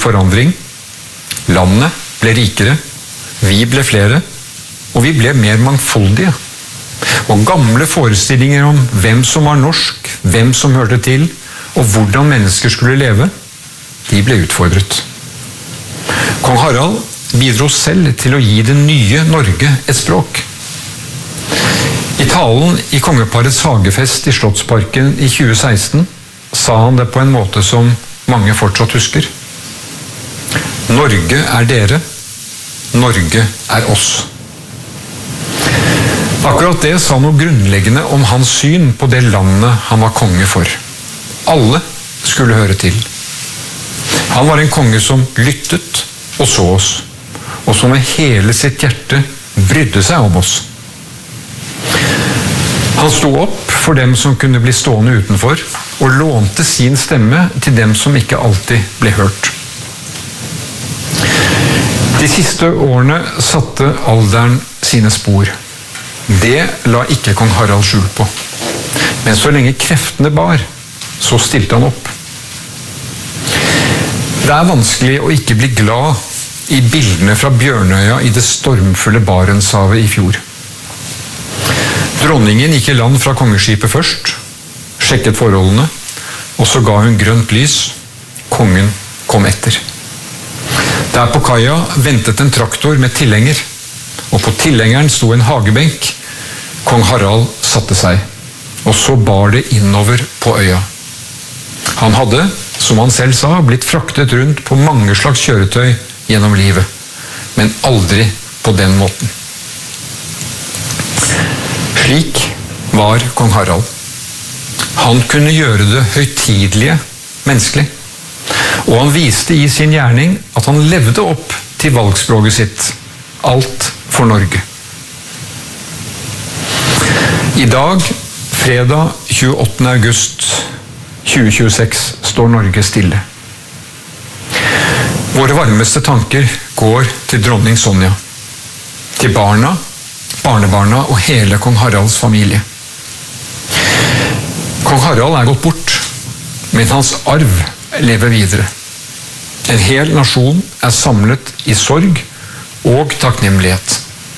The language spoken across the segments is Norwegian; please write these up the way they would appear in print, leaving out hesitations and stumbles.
forandring. Landet ble rikere, vi ble flere, og vi ble mer mangfoldige. Og gamle forestillinger om hvem som var norsk, hvem som hørte til, og hvordan mennesker skulle leve, de ble utfordret. Kong Harald bidro selv til å gi det nye Norge et språk. I talen i kongeparets hagefest i Slottsparken i 2016 sa han det på en måte som mange fortsatt husker. Norge er dere, Norge er oss. Akkurat det sa noe grunnleggende om hans syn på det landet han var konge for. Alle skulle høre til. Han var en konge som lyttet og så oss, og som med hele sitt hjerte brydde seg om oss. Han sto opp for dem som kunne bli stående utenfor, og lånte sin stemme til dem som ikke alltid ble hørt. De siste årene satte alderen sine spor. Det la ikke kong Harald skjul på. Men så lenge kreftene bar, så stilte han opp. Det er vanskelig å ikke bli glad i bildene fra Bjørnøya i det stormfulle Barentshavet i fjor. Dronningen gikk i land fra kongeskipet først, sjekket forholdene, og så ga hun grønt lys. Kongen kom etter. Der på kaia ventet en traktor med tilhenger, og på tilhengeren sto en hagebenk. Kong Harald satte seg, og så bar det innover på øya. Han hadde, som han selv sa, blitt fraktet rundt på mange slags kjøretøy gjennom livet, men aldri på den måten. Slik var kong Harald. Han kunne gjøre det høytidelige menneskelig, og han viste i sin gjerning at han levde opp til valgspråket sitt, alt for Norge. I dag, fredag 28. august 2026, står Norge stille. Våre varmeste tanker går til dronning Sonja, til barna, barnebarna og hele kong Haralds familie. Kong Harald er gått bort, men hans arv lever videre. En hel nasjon er samlet i sorg og takknemlighet.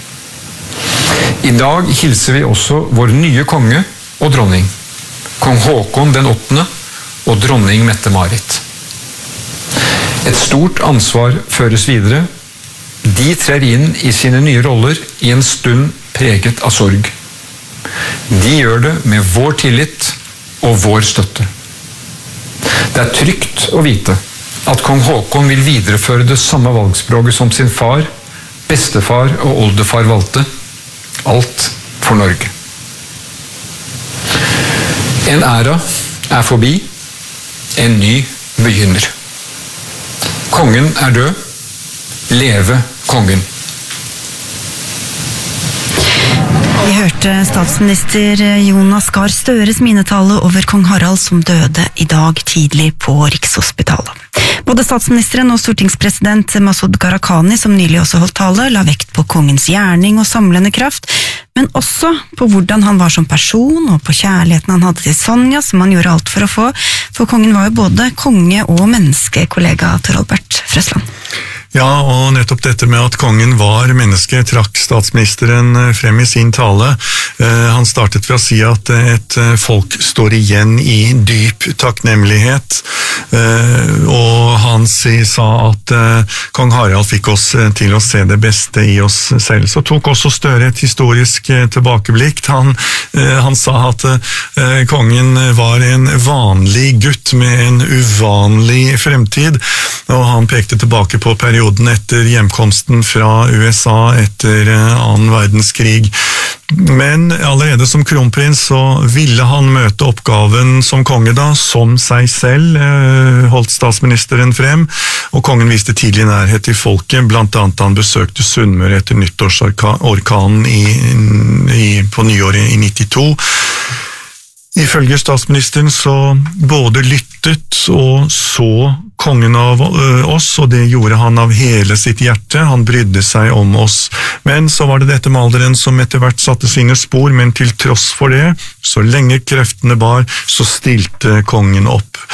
I dag hilser vi også vår nye konge og dronning, kong Håkon den 8. og dronning Mette-Marit. Et stort ansvar føres videre. De trer inn i sine nye roller i en stund preget av sorg. De gjør det med vår tillit og vår støtte. Det er trygt å vite at kong Håkon vil videreføre det samme valgspråket som sin far, bestefar og oldefar valgte. Alt for Norge. En æra er forbi, en ny begynner. Kongen er død. Leve kongen. Vi hørte statsminister Jonas Gahr Støres minnetale over kong Harald som døde i dag tidlig på Rikshospitalet. Både statsministeren og stortingspresident Masud Gharahkhani, som nylig også holdt tale, la vekt på kongens gjerning og samlende kraft, men også på hvordan han var som person og på kjærligheten han hadde til Sonja, som han gjorde alt for å få, for kongen var jo både konge og menneske, kollega Tor Albert Frøsland. Ja, og nettopp dette med at kongen var menneske trakk statsministeren frem i sin tale. Han startet ved å si at et folk står igjen i dyp takknemlighet, og han sa at kong Harald fikk oss til å se det beste i oss selv. Så tok også Støre et historisk tilbakeblikk. Han sa at kongen var en vanlig gutt med en uvanlig fremtid, og han pekte tilbake på perioden etter hjemkomsten fra USA etter annen verdenskrig. Men allerede som kronprins så ville han møte oppgaven som konge da, som seg selv, holdt statsministeren frem, og kongen viste tidlig nærhet til folket, blant annet han besøkte Sunnmøre etter nyttårsorkanen på nyåret i 92. Ifølge statsministeren så både lyttet og så kongen av oss, og det gjorde han av hele sitt hjerte. Han brydde seg om oss. Men så var det dette med alderen som etter hvert satte sine spor, men til tross for det, så lenge kreftene bar, så stilte kongen opp.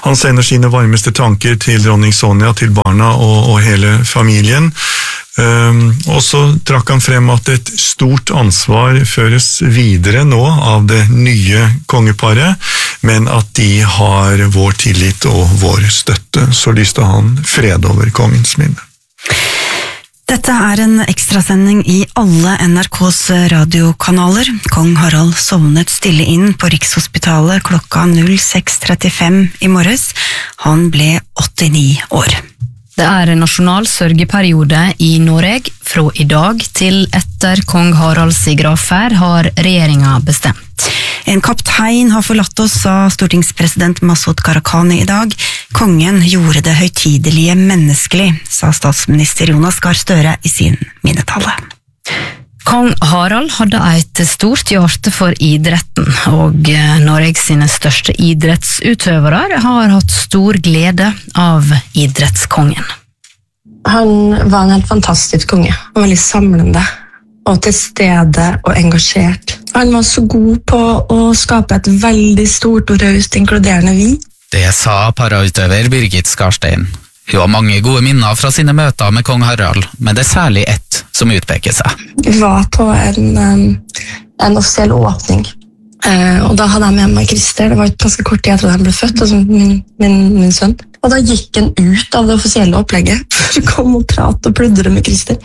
Han sender sine varmeste tanker til dronning Sonja, til barna og hele familien. Og så trakk han frem at et stort ansvar føres videre nå av det nye kongeparet, men at de har vår tillit og vår støtte. Så lyste han fred over kongens minne. Dette en ekstrasending i alle NRKs radiokanaler. Kong Harald sovnet stille inn på Rikshospitalet klokka 06:35 i morges. Han ble 89 år. Det en nasjonal sørgeperiode i Norge fra i dag til etter kong Haralds gravferd har regjeringa bestemt. En kaptein har forlatt oss, sa stortingspresident Masud Gharahkhani i dag. Kongen gjorde det høytidelige menneskelig, sa statsminister Jonas Gahr Støre i sin minnetale. Kong Harald hadde et stort hjerte for idretten, og Norges sine største idrettsutøvere har hatt stor glede av idrettskongen. Han var en helt fantastisk konge, og veldig samlende, og til stede og engasjert. Han var så god på å skape et veldig stort og raust inkluderende vi. Det sa parautøver Birgit Skarstein. Hun har mange gode minner fra sine møter med kong Harald, men det særlig ett som utpeker seg. Vi var på en offisiell åpning, og da hadde jeg med meg Christer. Det var ikke ganske kort tid etter at han ble født, altså min sønn. Og da gikk han ut av det offisielle opplegget for å komme og prate og pludre med Christer.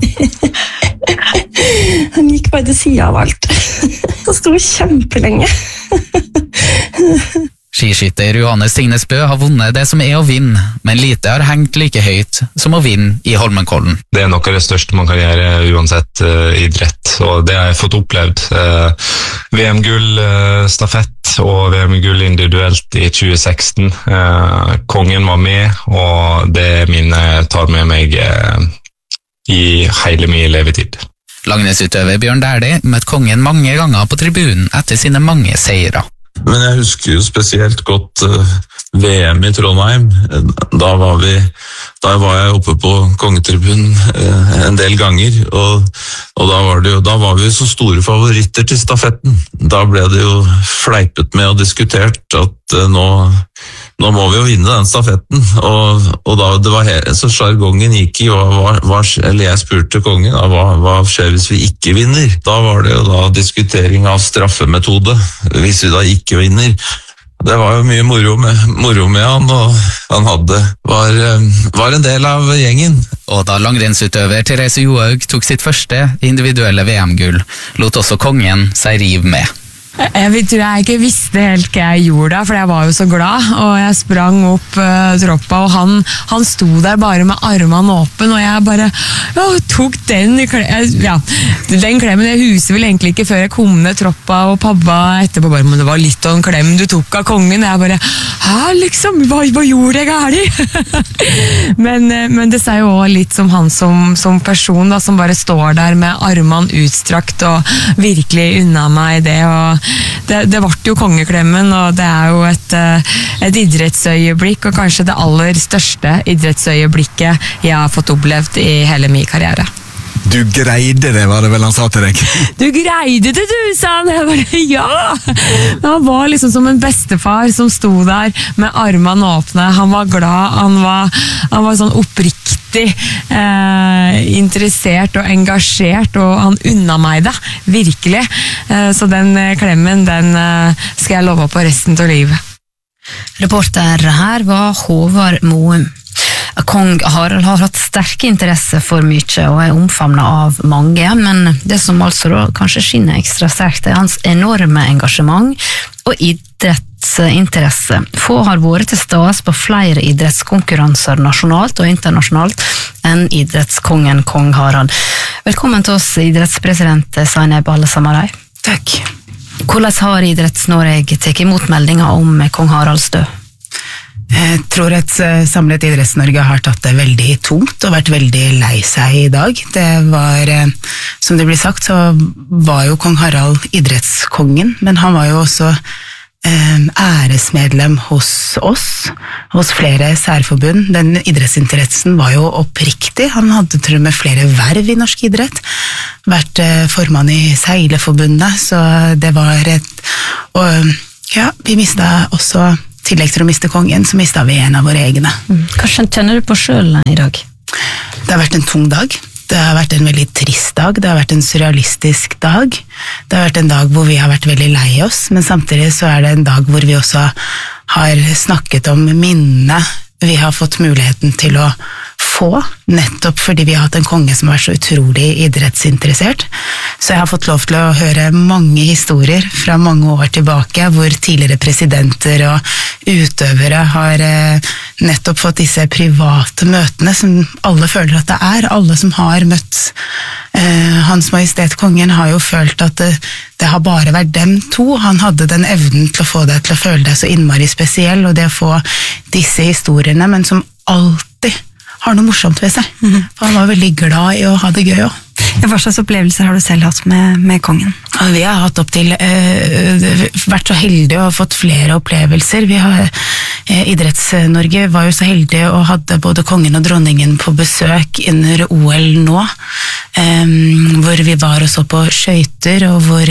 Han gikk bare til siden av alt. Han stod kjempelenge. Skiskytter Johannes Tingnesbø har vunnet det som å vinne, men lite har hengt like høyt som å vinne i Holmenkollen. Det noe av det største man kan gjøre uansett idrett, og det har jeg fått opplevd. VM-gull stafett og VM-gull individuelt i 2016. Kongen var med, og det minnet jeg tar med meg i hele min levetid. Langrennsutøver Bjørn Dæhlie møtte kongen mange ganger på tribunen etter sine mange seire. Men jeg husker jo spesielt godt VM i Trondheim. Da var jeg oppe på kongetribunen en del ganger, og da var vi så store favoritter til stafetten. Da ble det jo fleipet med og diskutert at nå må vi jo vinne den stafetten, og da det var så sjargongen gikk i, eller jeg spurte kongen, hva skjer hvis vi ikke vinner? Da var det jo da diskutering av straffemetode, hvis vi da ikke vinner. Det var jo mye moro med han, og han var en del av gjengen. Og da langrennsutøver Therese Johaug tok sitt første individuelle VM-gull, lot også kongen seg rive med. Jeg tror jeg ikke visste helt hva jeg gjorde da, for jeg var jo så glad, og jeg sprang opp troppa, og han sto der bare med armene åpen, og jeg bare tok den klemmen. Jeg huset vel egentlig ikke før jeg kom ned troppa, og pappa etterpå bare, men det var litt av en klem du tok av kongen. Jeg bare, liksom, hva gjorde jeg gærlig? men det sier jo også litt som han som person, da, som bare står der med armene utstrakt, og virkelig unna meg det, og det ble jo kongeklemmen, og det jo et idrettsøyeblikk, og kanskje det aller største idrettsøyeblikket jeg har fått opplevd i hele min karriere. Du greide det, var det vel han sa til deg? Du greide det, du, sa han. Jeg bare, ja! Han var liksom som en bestefar som sto der med armene åpne. Han var glad, han var sånn oppriktig interessert og engasjert, og han unna meg det, virkelig. Så den klemmen, den skal jeg love på resten av livet. Reporter her var Håvard Moum. Kong Harald har hatt sterke interesse for mye og omfavnet av mange, men det som altså da kanskje skinner ekstra sterkt hans enorme engasjement og idrettsinteresse. Få har vært til stede på flere idrettskonkurranser nasjonalt og internasjonalt enn idrettskongen kong Harald. Velkommen til oss, idrettspresident Zainab Al-Samarai. Takk. Hvordan har Idretts-Norge tatt imot meldinger om kong Haralds død? Jeg tror et samlet Idretts-Norge har tatt det veldig tungt og vært veldig lei seg i dag. Det var, som det ble sagt, så var jo kong Harald idrettskongen, men han var jo også æresmedlem hos oss, hos flere særforbund. Den idrettsinteressen var jo oppriktig. Han hadde til og med flere verv i norsk idrett, vært formann i Seileforbundet, så det var og ja, vi mistet også tillegg til å miste kongen, så mistet vi en av våre egne. Hva kjenner du på selv i dag? Det har vært en tung dag. Det har vært en veldig trist dag, det har vært en surrealistisk dag. Det har vært en dag hvor vi har vært veldig lei oss, men samtidig så er det en dag hvor vi også har snakket om minnene vi har fått muligheten til å få, nettopp fordi vi har hatt en konge som er så utrolig idrettsinteressert. Så jeg har fått lov til å høre mange historier fra mange år tilbake, hvor tidligere presidenter og utøvere har nettopp fått disse private møtene som alle føler at det er. Alle som har møtt Hans Majestet Kongen har jo følt at det har bare vært dem to. Han hadde den evnen til å få deg til å føle deg så innmari spesiell, og det å få disse historiene, men som alltid har noe morsomt ved seg. For han var veldig glad i å ha det gøy også. Hva slags opplevelser har du selv hatt med kongen? Vi har hatt vært så heldige og fått flere opplevelser. Idretts-Norge var jo så heldige og hadde både kongen og dronningen på besøk under OL nå, hvor vi var og så på skøyter, og hvor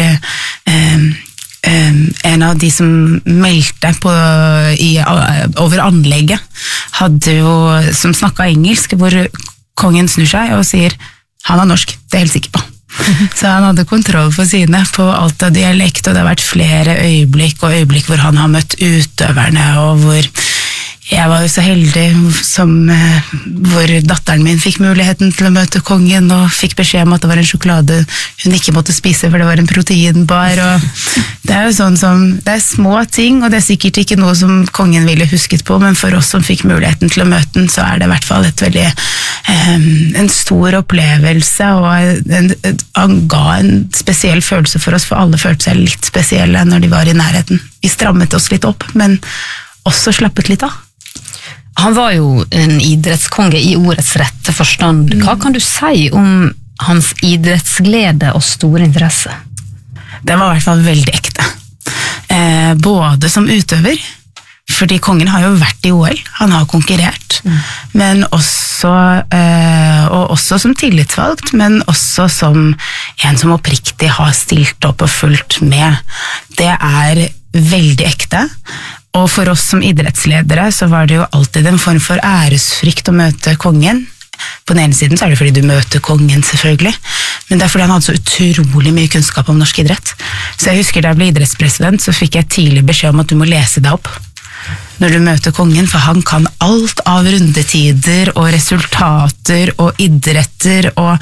en av de som meldte over anlegget som snakket engelsk, hvor kongen snur seg og sier han er norsk, det er jeg helt sikker på. Så han hadde kontroll på alt av dialekt, og det har vært flere øyeblikk hvor han har møtt utøverne, og hvor jeg var jo så heldig hvor datteren min fikk muligheten til å møte kongen, og fikk beskjed om at det var en sjokolade hun ikke måtte spise, for det var en proteinbar, og det er jo det er små ting, og det er sikkert ikke noe som kongen ville husket på, men for oss som fikk muligheten til å møte den, så er det i hvert fall en stor opplevelse, og han ga en spesiell følelse for oss, for alle følte seg litt spesielle når de var i nærheten. Vi strammet oss litt opp, men også slappet litt av. Han var jo en idrettskonge i ordets rette forstand. Hva kan du si om hans idrettsglede og store interesse? Den var i hvert fall veldig ekte. Både som utøver, fordi kongen har jo vært i OL, han har konkurrert, men også som tillitsvalgt, men også som en som oppriktig har stilt opp og fulgt med. Det er veldig ekte. Og for oss som idrettsledere så var det jo alltid en form for æresfrykt å møte kongen. På den ene siden så er det fordi du møter kongen, selvfølgelig, men det er fordi han hadde så utrolig mye kunnskap om norsk idrett. Så jeg husker da jeg ble idrettspresident, så fikk jeg tidlig beskjed om at du må lese deg opp når du møter kongen, for han kan alt av rundetider og resultater og idretter, og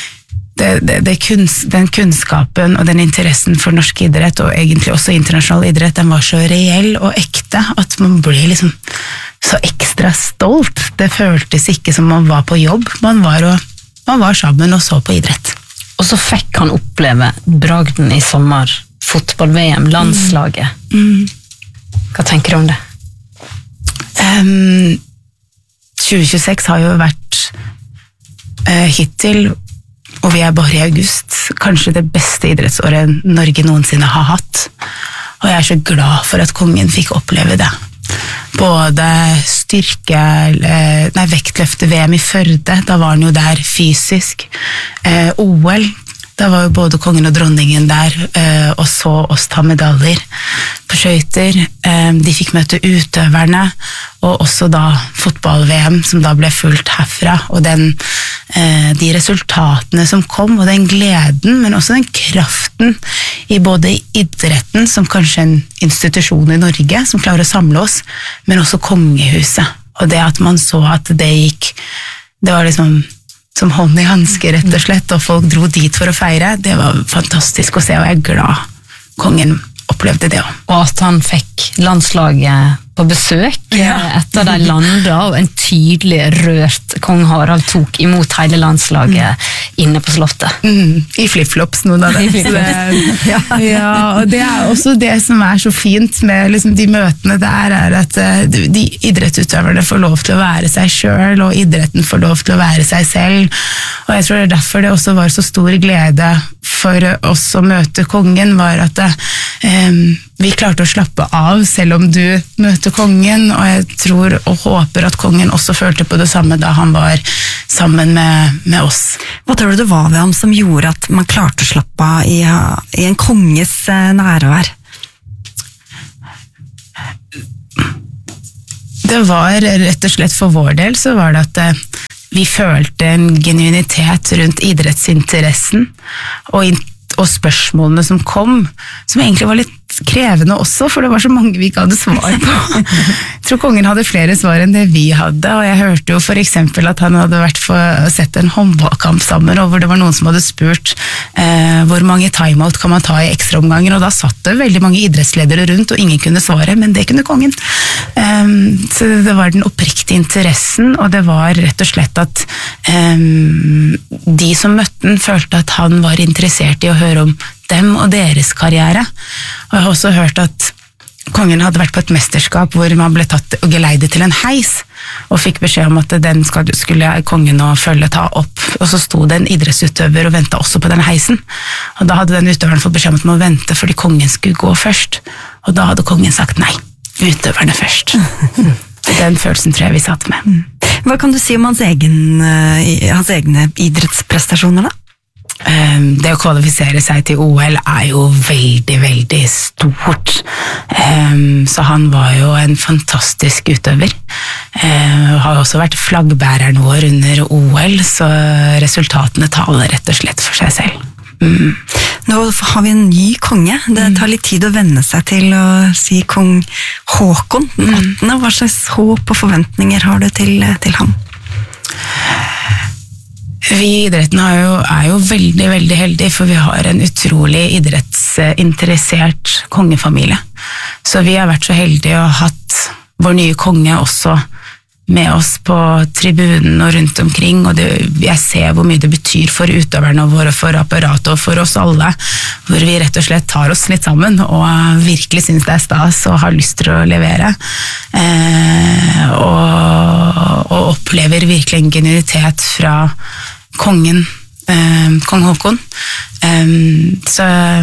den kunnskapen og den interessen for norsk idrett, og egentlig også internasjonal idrett, den var så reell og ekte at man ble liksom så ekstra stolt. Det føltes ikke som man var på jobb, man var sammen og så på idrett. Og så fikk han oppleve bragden i sommer, fotball-VM, landslaget. Hva tenker du om det? 2026 har jo vært hittil, og vi er bare i august, kanskje det beste idrettsåret Norge noensinne har hatt. Og jeg er så glad for at kongen fikk oppleve det. Både vektløfte-VM i Førde, da var han jo der fysisk. OL, da var jo både kongen og dronningen der, og så oss ta medaljer på skøyter. De fikk møte utøverne, og også da fotball-VM, som da ble fulgt herfra, og de resultatene som kom, og den gleden, men også den kraften i både idretten, som kanskje en institusjon i Norge, som klarer å samle oss, men også kongehuset. Og det at man så at det var liksom som hånd i hanske, rett og slett, og folk dro dit for å feire, det var fantastisk å se, og jeg er glad kongen opplevde det også. Og at han fikk landslaget på besøk etter de landet, og en tydelig rørt kong Harald tok imot hele landslaget inne på slottet. I flip-flops noen av dem. Og det er også det som er så fint med liksom, de møtene der, er at de idrettsutøverne får lov til å være seg selv, og idretten får lov til å være seg selv. Og jeg tror det er derfor det også var så stor glede for oss å møte kongen, var at vi klarte å slappe av selv om du møter kongen, og jeg tror og håper at kongen også følte på det samme da han var sammen med oss. Hva tror du det var ved ham som gjorde at man klarte å slappe av i en konges nærvær? Det var rett og slett for vår del så var det at vi følte en genuinitet rundt idrettsinteressen og spørsmålene som kom, som egentlig var litt krevende også, for det var så mange vi ikke hadde svar på. Jeg tror kongen hadde flere svar enn det vi hadde, og jeg hørte jo for eksempel at han hadde sett en håndballkamp sammen, og hvor det var noen som hadde spurt hvor mange timeout kan man ta i ekstraomganger, og da satt det veldig mange idrettsledere rundt, og ingen kunne svare, men det kunne kongen. Så det var den oppriktige interessen, og det var rett og slett at de som møtte den følte at han var interessert i å høre om dem og deres karriere. Og jeg har også hørt at kongen hadde vært på et mesterskap hvor man ble tatt og geleidet til en heis, og fikk beskjed om at den skulle kongen og følge ta opp, og så sto det en idrettsutøver og ventet også på den heisen, og da hadde den utøveren fått beskjed om at man må vente fordi kongen skulle gå først, og da hadde kongen sagt nei, utøverne først. Den følelsen tror jeg vi satt med. Hva kan du si om hans egne idrettsprestasjoner da? Det å kvalifisere seg til OL jo veldig, veldig stort. Så han var jo en fantastisk utøver. Har også vært flaggbæreren vår under OL, så resultatene taler rett og slett for seg selv. Nå har vi en ny konge. Det tar litt tid å venne seg til å si kong Håkon den 8. Hva slags håp og forventninger har du til ham? Vi i idretten jo veldig, veldig heldige, for vi har en utrolig idrettsinteressert kongefamilie. Så vi har vært så heldige å ha hatt vår nye konge også med oss på tribunen og rundt omkring, og jeg ser hvor mye det betyr for utøverne våre, for apparatet og for oss alle, hvor vi rett og slett tar oss litt sammen og virkelig synes det stas og har lyst til å levere. Og opplever virkelig en genuinitet fra kongen, kong Håkon. Så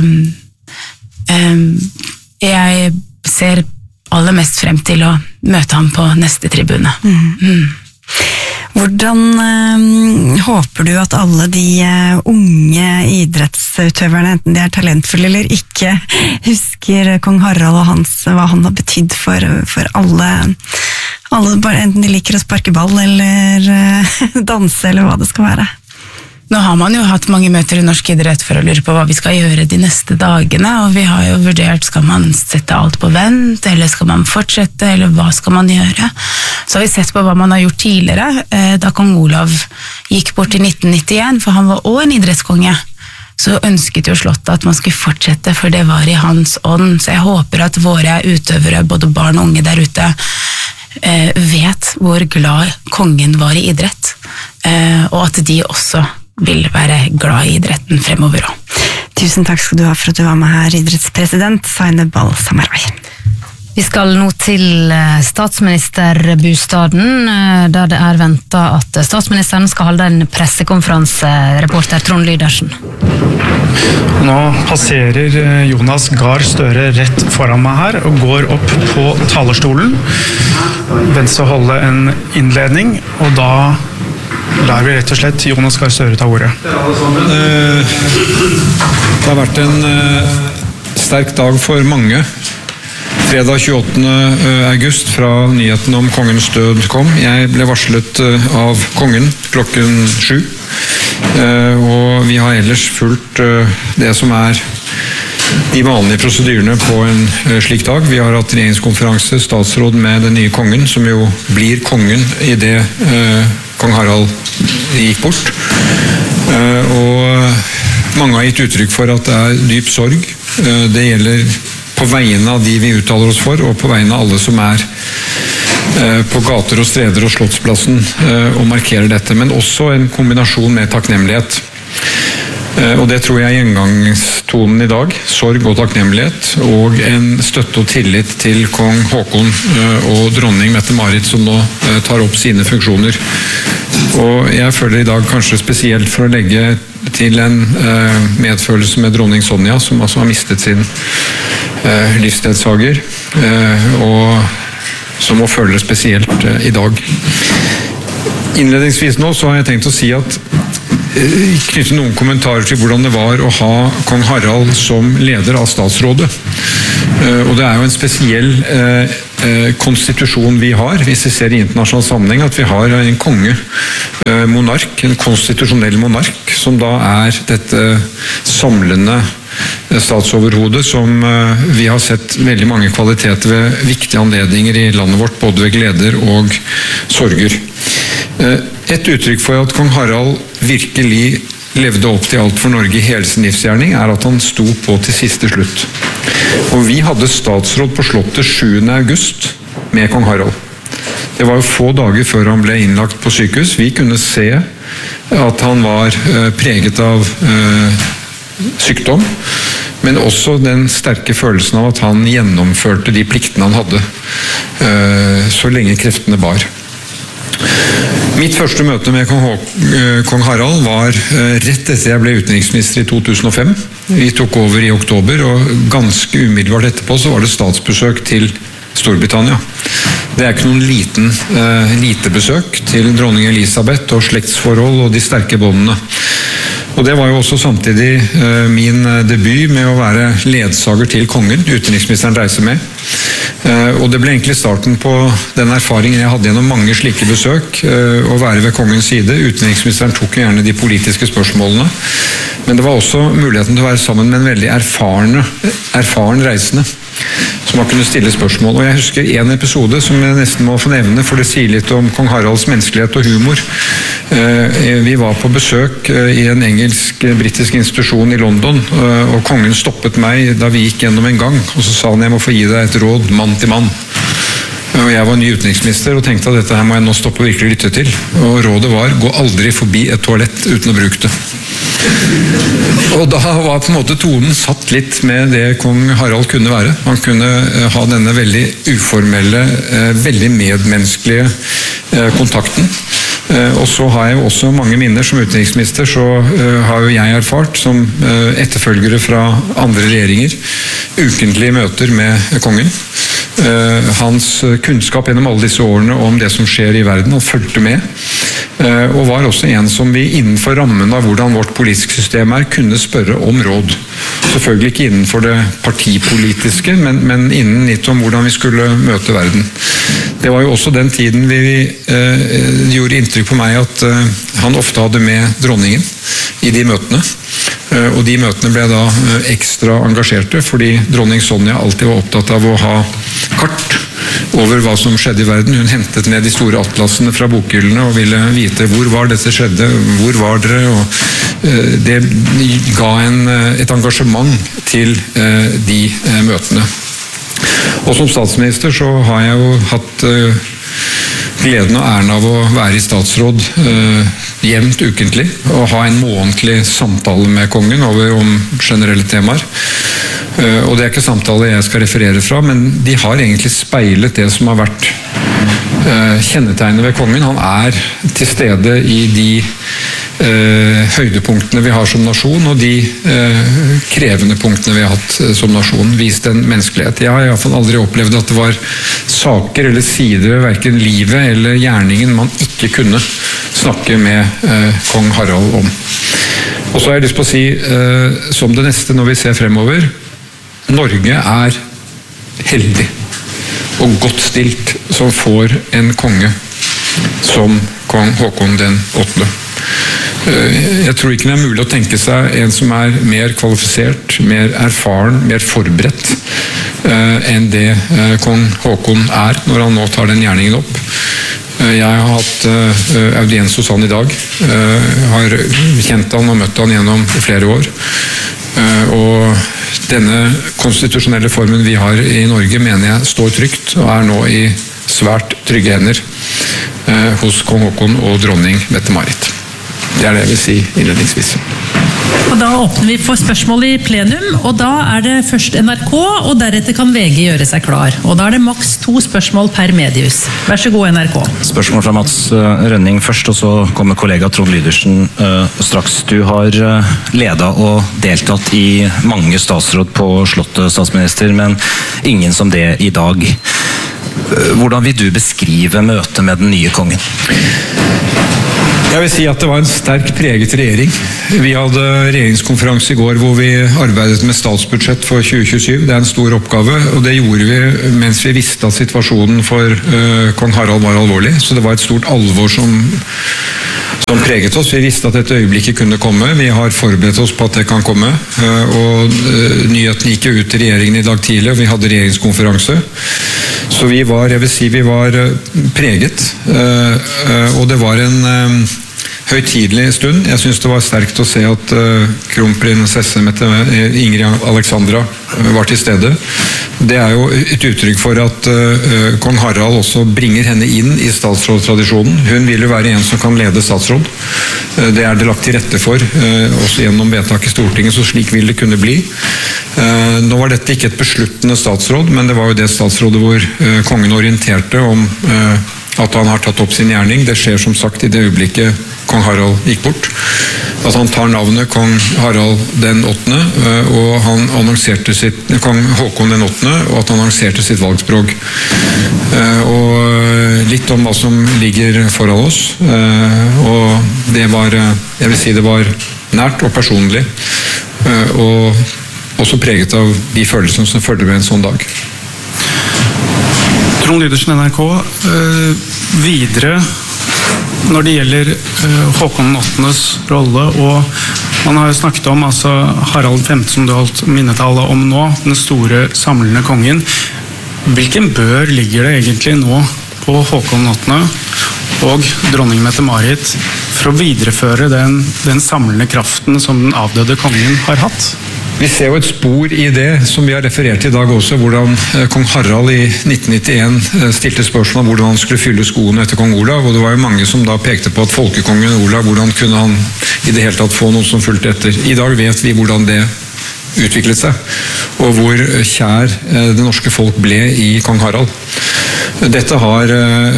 jeg ser aller mest frem til å møte ham på neste tribune. Hvordan håper du at alle de unge idrettsutøverne, enten de talentfulle eller ikke, husker kong Harald og hva han har betydd for alle, enten de liker å sparke ball eller danse eller hva det skal være? Nå har man jo hatt mange møter i norsk idrett for å lure på hva vi skal gjøre de neste dagene, og vi har jo vurdert, skal man sette alt på vent, eller skal man fortsette, eller hva skal man gjøre? Så har vi sett på hva man har gjort tidligere, da kong Olav gikk bort i 1991, for han var også en idrettskonge. Så ønsket jo Slottet at man skulle fortsette, for det var i hans ånd. Så jeg håper at våre utøvere, både barn og unge der ute, vet hvor glad kongen var i idrett, og at de også vil være glad i idretten fremover også. Tusen takk skal du ha for at du var med her, idrettspresident Zainab Al-Samarai. Vi skal nå til statsministerbostaden, der det ventet at statsministeren skal holde en pressekonferanse, reporter Trond Lydersen. Nå passerer Jonas Gahr Støre rett foran meg her og går opp på talerstolen. Venstre å holde en innledning, og da lar vi rett og slett Jonas Gahr Støre ta ordet. Det har vært en sterk dag for mange. Fredag 28. august fra nyheten om kongens død kom. Jeg ble varslet av kongen klokken 7. Og vi har ellers fulgt det som de vanlige prosedyrene på en slik dag. Vi har hatt regjeringskonferanse, statsråd med den nye kongen, som jo blir kongen i det kong Harald gikk bort. Og mange har gitt uttrykk for at det dyp sorg. Det gjelder på vegne av de vi uttaler oss for, og på vegne av alle som på gater og streder og Slottsplassen og markerer dette, men også en kombinasjon med takknemlighet. Og det tror jeg er gjengangstonen i dag, sorg og takknemlighet, og en støtte og tillit til kong Håkon og dronning Mette-Marit, som nå tar opp sine funksjoner. Og jeg føler i dag kanskje spesielt for å legge til en medfølelse med dronning Sonja, som altså har mistet sin livsledsager, og som må føle det spesielt i dag. Innledningsvis nå så har jeg tenkt å si at knytte noen kommentarer til hvordan det var å ha kong Harald som leder av statsrådet. Og det jo en spesiell konstitusjon vi har, hvis vi ser i internasjonal sammenheng, at vi har en konge-monark, en konstitusjonell monark, som da dette samlende statsoverhodet som vi har sett veldig mange kvaliteter ved viktige anledninger i landet vårt, både ved gleder og sorger. Et uttrykk for at kong Harald virkelig levde opp til alt for Norge i hele sin livsgjerning, at han sto på til siste slutt. Og vi hadde statsråd på slottet 7. august med kong Harald. Det var jo få dager før han ble innlagt på sykehus. Vi kunne se at han var preget av sykdom, men også den sterke følelsen av at han gjennomførte de pliktene han hadde, så lenge kreftene bar. Mitt første møte med kong Harald var rett etter jeg ble utenriksminister i 2005. Vi tok over i oktober, og ganske umiddelbart etterpå så var det statsbesøk til Storbritannia. Det ikke noen lite besøk til dronning Elisabeth og slektsforhold og de sterke båndene. Og det var jo også samtidig min debut med å være ledsager til kongen, utenriksministeren reiser med. Og det ble egentlig starten på den erfaringen jeg hadde gjennom mange slike besøk, å være ved kongens side. Utenriksministeren tok gjerne de politiske spørsmålene, men det var også muligheten til å være sammen med en veldig erfaren reisende, som man kunne stille spørsmål. Og jeg husker en episode som jeg nesten må få nevne, for det sier litt om kong Haralds menneskelighet og humor. Vi var på besøk i en engelsk-britisk institusjon i London, og kongen stoppet meg da vi gikk gjennom en gang, og så sa han: jeg må få gi deg et råd, mann til mann. Og jeg var ny utenriksminister og tenkte at dette her må jeg nå stoppe og virkelig lytte til. Og rådet var: gå aldri forbi et toalett uten å bruke det. Og da var på en måte tonen satt litt med det kong Harald kunne være. Han kunne ha denne veldig uformelle, veldig medmenneskelige kontakten. Og så har jeg jo også mange minner som utenriksminister, så har jo jeg erfart som etterfølgere fra andre regjeringer ukentlige møter med kongen. Hans kunnskap gjennom alle disse årene om det som skjer i verden, han fulgte med, og var også en som vi innenfor rammen av hvordan vårt politiske system kunne spørre om råd. Selvfølgelig ikke innenfor det partipolitiske, men innen litt om hvordan vi skulle møte verden. Det var jo også den tiden vi gjorde inntrykk på meg at han ofte hadde med dronningen i de møtene. Og de møtene ble da ekstra engasjerte, fordi dronning Sonja alltid var opptatt av å ha kart over hva som skjedde i verden. Hun hentet ned de store atlasene fra bokhyllene og ville vite hvor var dette skjedde, hvor var dere, og det ga et engasjement til de møtene. Og som statsminister så har jeg jo hatt gleden og æren av å være i statsråd jevnt ukentlig og ha en månedlig samtale med kongen om generelle temaer. Og det ikke samtaler jeg skal referere fra, men de har egentlig speilet det som har vært kjennetegnet ved kongen. Han til stede i de høydepunktene vi har som nasjon, og de krevende punktene vi har hatt som nasjon, vist en menneskelighet. Jeg har i hvert fall aldri opplevd at det var saker eller sider, hverken livet eller gjerningen, man ikke kunne snakke med kong Harald om. Og så har jeg lyst på å si, som det neste når vi ser fremover, Norge heldig og godt stilt som får en konge som kong Håkon den 8. Jeg tror ikke det mulig å tenke seg en som mer kvalifisert, mer erfaren, mer forberedt enn det kong Håkon når han nå tar den gjerningen opp. Jeg har hatt audiens hos han i dag, har kjent han og møtt han gjennom flere år, og denne konstitusjonelle formen vi har i Norge mener jeg står trygt og nå i svært trygge hender hos kong Håkon og dronning Mette-Marit. Det det jeg vil si innledningsvis. Og da åpner vi for spørsmål i plenum, og da det først NRK, og deretter kan VG gjøre seg klar. Og da det maks 2 spørsmål per mediehus. Vær så god, NRK. Spørsmål fra Mats Rønning først, og så kommer kollega Trond Lydersen straks. Du har ledet og deltatt i mange statsråd på Slottet, statsminister, men ingen som det i dag. Hvordan vil du beskrive møtet med den nye kongen? Jeg vil si at det var en sterk preget regjering. Vi hadde regjeringskonferanse I går hvor vi arbeidet med statsbudsjett for 2027. Det en stor oppgave, og det gjorde vi mens vi visste at situasjonen for kong Harald var alvorlig. Så det var et stort alvor som preget oss. Vi visste at dette øyeblikket kunne komme. Vi har forberedt oss på at det kan komme. Og nyheten gikk ut til regjeringen I dag tidlig, og vi hadde regjeringskonferanse. Så vi var preget, og det var en høytidelig stund. Jeg synes det var sterkt å se at kronprinsesse Ingrid Alexandra var til stede. Det jo et uttrykk for at kong Harald også bringer henne inn I statsrådstradisjonen. Hun vil jo være en som kan lede statsråd. Det det lagt til rette for, også gjennom vedtak I Stortinget, så slik vil det kunne bli. Nå var dette ikke et besluttende statsråd, men det var jo det statsrådet hvor kongen orienterte om at han har tatt opp sin gjerning. Det skjer som sagt I det øyeblikket kong Harald gikk bort. At han tar navnet kong Harald den 8. Og han annonserte kong Håkon den 8. Og at han annonserte sitt valgspråk. Og litt om hva som ligger foran oss. Og det var, jeg vil si det var nært og personlig. Og også preget av de følelsene som følger med en sånn dag. Trond Lydersen, NRK, videre når det gjelder Håkon den 8.s rolle, og man har jo snakket om Harald 5. som du har holdt minnetale om nå, den store samlende kongen. Hvilken bør ligger det egentlig nå på Håkon den 8. og dronning Mette-Marit for å videreføre den samlende kraften som den avdøde kongen har hatt? Vi ser jo et spor I det som vi har referert I dag også, hvordan kong Harald I 1991 stilte spørsmål om hvordan han skulle fylle skoene etter kong Olav, og det var jo mange som da pekte på at folkekongen Olav, hvordan kunne han I det hele tatt få noe som fulgte etter. I dag vet vi hvordan det utviklet seg, og hvor kjær det norske folk ble I kong Harald. Dette har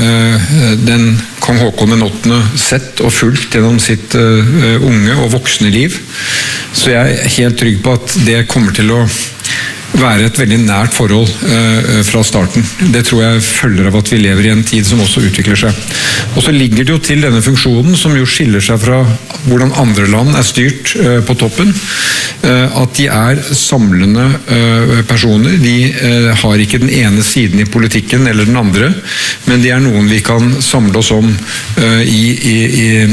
den kong Håkon den 8. sett og fulgt gjennom sitt unge og voksne liv. Så jeg helt trygg på at det kommer til å være et veldig nært forhold fra starten. Det tror jeg følger av at vi lever I en tid som også utvikler seg. Og så ligger det jo til denne funksjonen som jo skiller seg fra hvordan andre land styrt på toppen, at de samlende personer. De har ikke den ene siden I politikken eller den andre, men de noen vi kan samle oss om I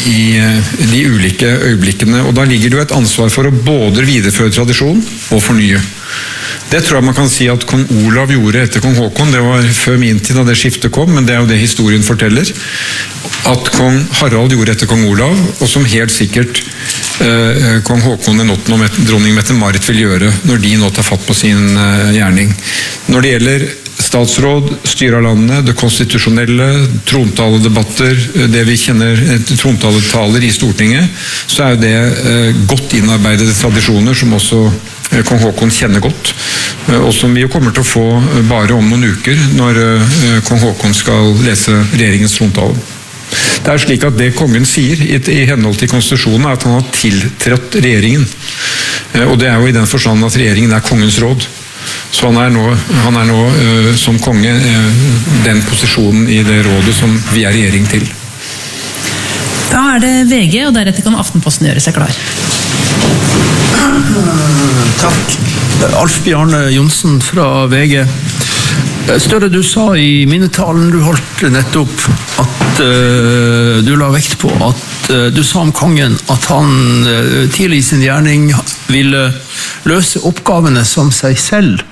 de ulike øyeblikkene. Og da ligger det jo et ansvar for å både videreføre tradisjon og fornye. Det tror jeg man kan si at kong Olav gjorde etter kong Håkon. Det var før min tid da det skiftet kom, men det jo det historien forteller. At kong Harald gjorde etter kong Olav, og som helt sikkert kong Håkon den 8. og dronning Mette-Marit vil gjøre når de nå tar fatt på sin gjerning. Når det gjelder statsråd, styre av landet, det konstitusjonelle, trontaledebatter, det vi kjenner trontaletaler I Stortinget, så jo det godt innarbeidede tradisjoner som også kong Håkon kjenner godt, og som vi jo kommer til å få bare om noen uker når kong Håkon skal lese regjeringens trontale. Det slik at det kongen sier I henhold til konstitusjonen at han har tiltrådt regjeringen, og det jo I den forstand at regjeringen kongens råd. Så han nå som konge den posisjonen I det rådet som vi regjering til. Da det VG, og deretter kan Aftenposten gjøre seg klar. Takk. Alf Bjarne Johnsen fra VG. Støre, du sa I minnetalen du holdt nettopp at du la vekt på at du sa om kongen at han tidlig I sin gjerning ville løse oppgavene som seg selv.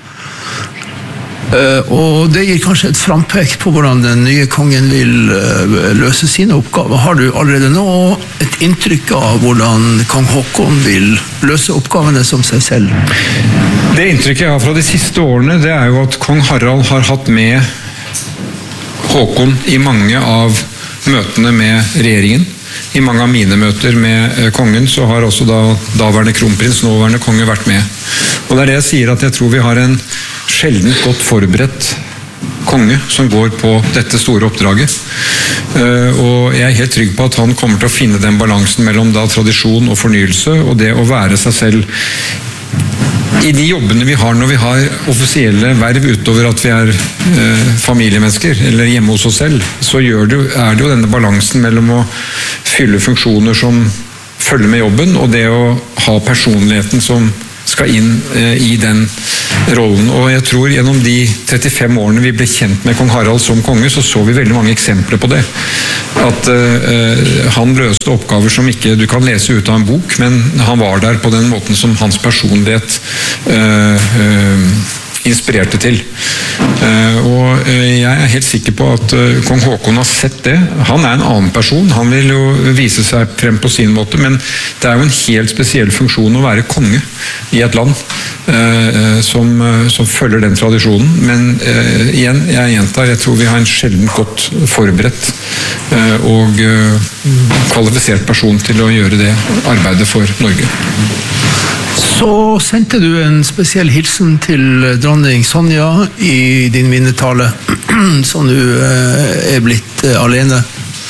Og det gir kanskje et frampek på hvordan den nye kongen vil løse sine oppgaver. Har du allerede nå et inntrykk av hvordan kong Håkon vil løse oppgavene som seg selv? Det inntrykket jeg har fra de siste årene, det jo at kong Harald har hatt med Håkon I mange av møtene med regjeringen. I mange av mine møter med kongen så har også daværende kronprins, nåværende konge vært med. Og det det jeg sier at jeg tror vi har en sjeldent godt forberedt konge som går på dette store oppdraget. Og jeg helt trygg på at han kommer til å finne den balansen mellom tradisjon og fornyelse, og det å være seg selv I de jobbene vi har når vi har offisielle verv utover at vi familiemennesker, eller hjemme hos oss selv, så er det jo denne balansen mellom å fylle funksjoner som følger med jobben, og det å ha personligheten som skal inn i den rollen. Og jeg tror gjennom de 35 årene vi ble kjent med kong Harald som konge, så vi veldig mange eksempler på det. At han løste oppgaver som ikke du kan lese ut av en bok, men han var der på den måten som hans personlighet inspirerte til. Og jeg helt sikker på at kong Haakon har sett det. Han en annen person, han vil jo vise seg frem på sin måte, men det jo en helt spesiell funksjon å være konge i et land som følger den tradisjonen. Men igjen, jeg gjentar, jeg tror vi har en sjelden godt forberedt og kvalifisert person til å gjøre det arbeidet for Norge. Så sendte du en spesiell hilsen til dronning Sonja i din minnetale, som du blitt alene.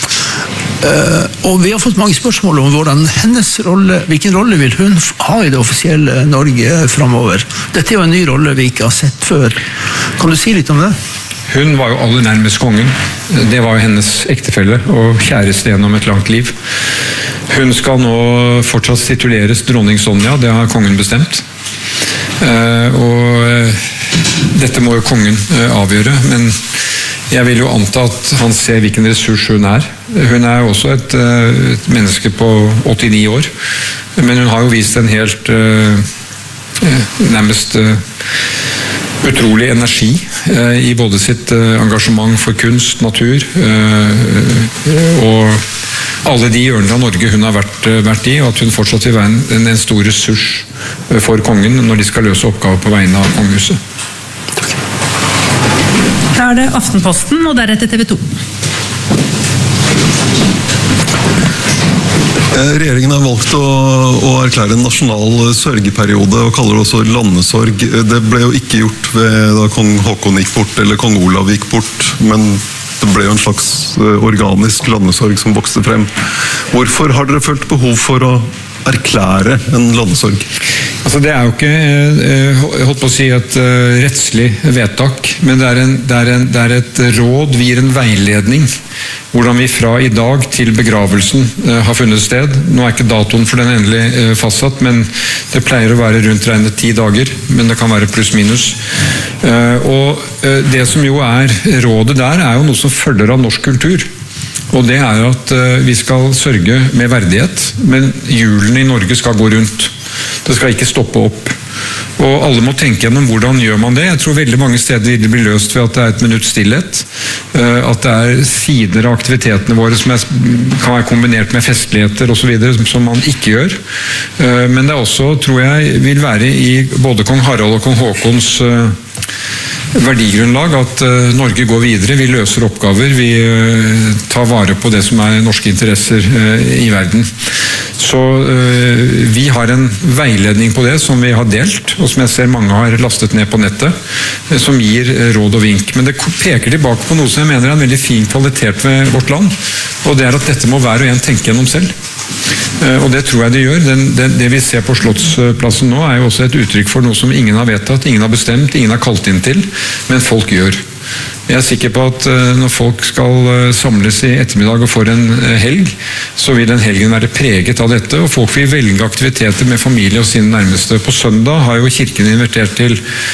Og vi har fått mange spørsmål om hvilken rolle vil hun ha i det offisielle Norge fremover. Dette jo en ny rolle vi ikke har sett før. Kan du si litt om det? Hun var jo aller nærmest kongen. Det var jo hennes ektefelle og kjæreste gjennom et langt liv. Hun skal nå fortsatt tituleres dronning Sonja, det har kongen bestemt. Og dette må jo kongen avgjøre, men jeg vil jo anta at han ser hvilken ressurs hun er. Hun er jo også et menneske på 89 år, men hun har jo vist en helt nærmest utrolig energi i både sitt engasjement for kunst, natur og alle de hjørner av Norge hun har vært i, og at hun fortsatt vil være en stor ressurs for kongen når de skal løse oppgaver på vegne av kongehuset. Da det Aftenposten, og deretter TV 2. Regjeringen har valgt å erklære en nasjonal sørgeperiode og kaller det også landesorg. Det ble jo ikke gjort da kong Haakon gikk bort eller kong Olav gikk bort, men det ble jo en slags organisk landesorg som vokste frem. Hvorfor har dere følt behov for å erklære en landesorg? Altså det jo ikke, jeg holdt på å si et rettslig vedtak, men det et råd, vi gir en veiledning, hvordan vi fra i dag til begravelsen har funnet sted. Nå ikke datoen for den endelig fastsatt, men det pleier å være rundt regnet 10 dager, men det kan være pluss minus. Og det som jo rådet der, jo noe som følger av norsk kultur. Og det at vi skal sørge med verdighet, men hjulene i Norge skal gå rundt. Det skal ikke stoppe opp. Og alle må tenke gjennom hvordan gjør man det. Jeg tror veldig mange steder det blir løst ved at det et minutts stillhet. At det sider av aktivitetene våre som kan være kombinert med festligheter og så videre, som man ikke gjør. Men det også, tror jeg, vil være i både kong Harald og kong Haakons verdigrunnlag at Norge går videre, vi løser oppgaver, vi tar vare på det som norske interesser i verden. Så vi har en veiledning på det som vi har delt, og som jeg ser mange har lastet ned på nettet, som gir råd og vink. Men det peker tilbake på noe som jeg mener en veldig fin kvalitet ved vårt land, og det at dette må hver og en tenke gjennom selv. Og det tror jeg det gjør. Det vi ser på Slottsplassen nå jo også et uttrykk for noe som ingen har vedtatt, ingen har bestemt, ingen har kalt inn til, men folk gjør. Jeg sikker på at når folk skal samles i ettermiddag og får en helg, så vil den helgen være preget av dette, og folk vil velge aktiviteter med familie og sine nærmeste. På søndag har jo kirken invitert til,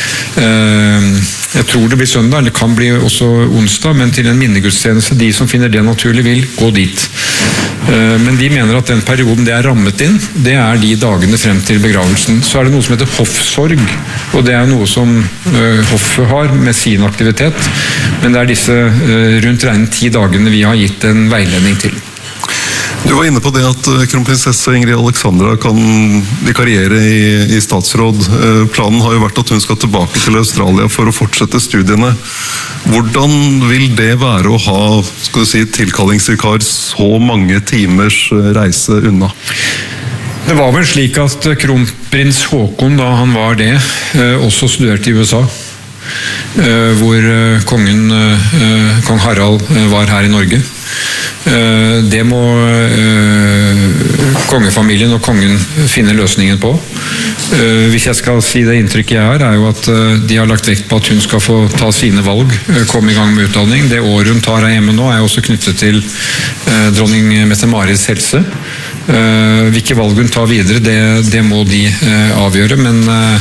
jeg tror det blir søndag, eller kan bli også onsdag, men til en minnegudstjeneste. De som finner det naturlig vil gå dit. Men de mener at den perioden det rammet inn, det de dagene frem til begravelsen. Så det noe som heter hoffsorg, og det noe som hoffet har med sin aktivitet, men det disse rundt regnet 10 dagene vi har gitt en veiledning til. Du var inne på det at kronprinsesse Ingrid Alexandra kan vikariere i statsråd. Planen har jo vært at hun skal tilbake til Australia for å fortsette studiene. Hvordan vil det være å ha, skal du si, tilkallingsvikar så mange timers reise unna? Det var vel slik at kronprins Haakon, da han var det, også studerte i USA. Hvor kong Harald var her i Norge. Det må kongefamilien og kongen finne løsningen på. Hvis jeg skal si det inntrykket jeg har, jo at de har lagt vekt på at hun skal få ta sine valg, komme i gang med utdanning. Det året hun tar her hjemme nå er også knyttet til dronning Mette-Maris helse. Hvilke valg hun tar videre, det må de avgjøre, men